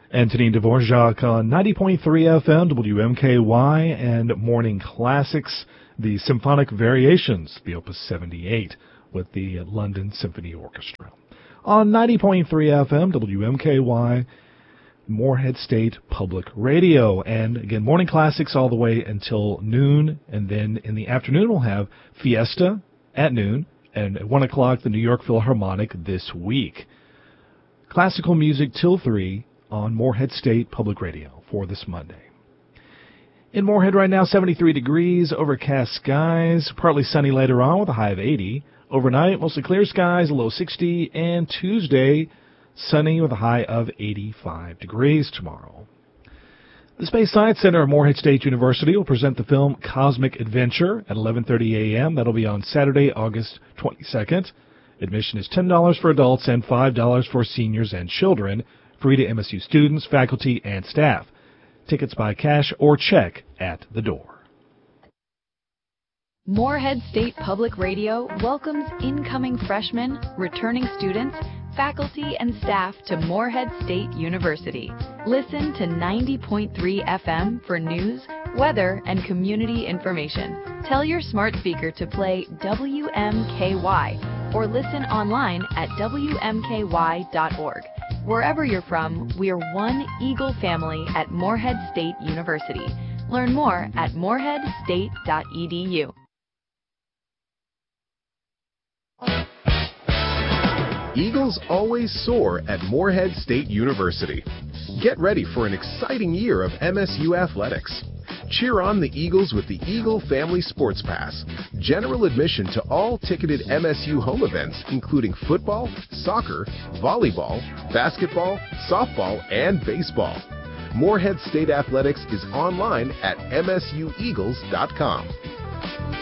Anthony Dvorak on 90.3 FM, WMKY, and Morning Classics, the Symphonic Variations, the Opus 78, with the London Symphony Orchestra. On 90.3 FM, WMKY, Morehead State Public Radio. And again, Morning Classics all the way until noon, and then in the afternoon we'll have Fiesta at noon, and at 1 o'clock the New York Philharmonic this week. Classical music till 3 on Morehead State Public Radio for this Monday. In Morehead right now, 73 degrees, overcast skies, partly sunny later on with a high of 80. Overnight, mostly clear skies, a low 60, and Tuesday, sunny with a high of 85 degrees tomorrow. The Space Science Center of Morehead State University will present the film Cosmic Adventure at 11:30 a.m. That'll be on Saturday, August 22nd. Admission is $10 for adults and $5 for seniors and children, free to MSU students, faculty, and staff. Tickets by cash or check at the door. Morehead State Public Radio welcomes incoming freshmen, returning students, faculty, and staff to Morehead State University. Listen to 90.3 FM for news, weather, and community information. Tell your smart speaker to play WMKY or listen online at WMKY.org. Wherever you're from, we are one Eagle family at Morehead State University. Learn more at moreheadstate.edu. Eagles always soar at Morehead State University. Get ready for an exciting year of MSU athletics. Cheer on the Eagles with the Eagle Family Sports Pass. General admission to all ticketed MSU home events, including football, soccer, volleyball, basketball, softball, and baseball. Morehead State Athletics is online at msueagles.com.